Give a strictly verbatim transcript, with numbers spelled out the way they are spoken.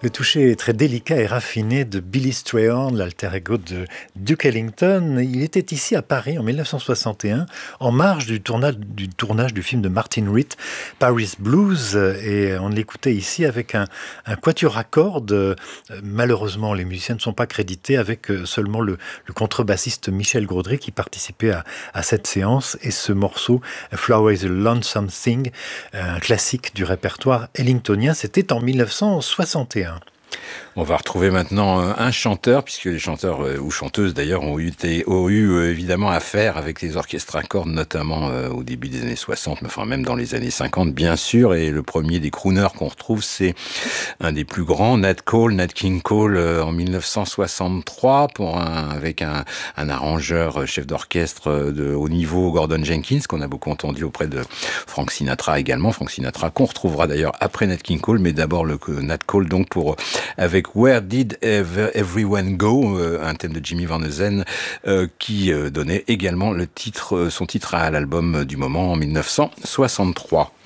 Le toucher très délicat et raffiné de Billy Strayhorn, l'alter ego de Duke Ellington. Il était ici à Paris en dix-neuf cent soixante et un, en marge du tournage du, tournage du film de Martin Ritt, Paris Blues, et on l'écoutait ici avec un, un quatuor à cordes. Malheureusement, les musiciens ne sont pas crédités, avec seulement le, le contrebassiste Michel Gaudry qui participait à, à cette séance, et ce morceau Flower is a Lonesome Thing, un classique du répertoire ellingtonien, c'était en dix-neuf cent soixante et un. On va retrouver maintenant un chanteur, puisque les chanteurs, ou chanteuses d'ailleurs, ont eu, ont eu évidemment affaire avec les orchestres à cordes, notamment au début des années soixante, mais enfin même dans les années cinquante, bien sûr. Et le premier des crooners qu'on retrouve, c'est un des plus grands, Nat Cole, Nat King Cole, en dix-neuf cent soixante-trois, pour un, avec un, un arrangeur, chef d'orchestre de haut niveau, Gordon Jenkins, qu'on a beaucoup entendu auprès de Frank Sinatra également. Frank Sinatra qu'on retrouvera d'ailleurs après Nat King Cole, mais d'abord le Nat Cole, donc pour avec Where Did Everyone Go, un thème de Jimmy Van Heusen, euh, qui donnait également le titre, son titre à l'album du moment en dix-neuf cent soixante-trois.